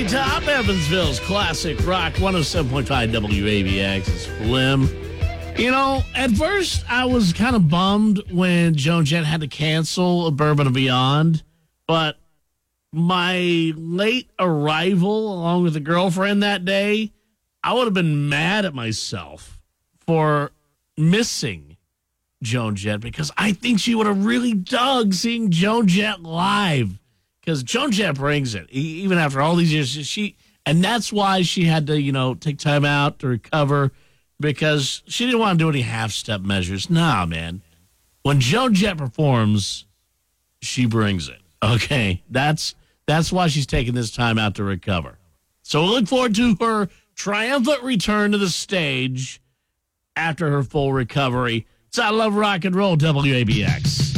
Top, Evansville's classic rock, 107.5 WABX. It's Slim. You know, at first I was kind of bummed when Joan Jett had to cancel Bourbon and Beyond, but my late arrival along with a girlfriend that day, I would have been mad at myself for missing Joan Jett because I think she would have really dug seeing Joan Jett live. Because Joan Jett brings it, even after all these years. And that's why she had to, take time out to recover, because she didn't want to do any half-step measures. Nah, man. When Joan Jett performs, she brings it. Okay, that's why she's taking this time out to recover. So we'll look forward to her triumphant return to the stage after her full recovery. It's I Love Rock and Roll, WABX.